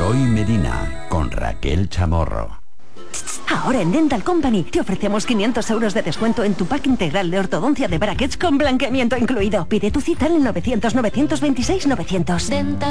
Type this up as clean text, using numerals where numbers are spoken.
Soy Medina, con Raquel Chamorro. Ahora en Dental Company te ofrecemos 500 euros de descuento en tu pack integral de ortodoncia de brackets con blanqueamiento incluido. Pide tu cita en el 900 926 900.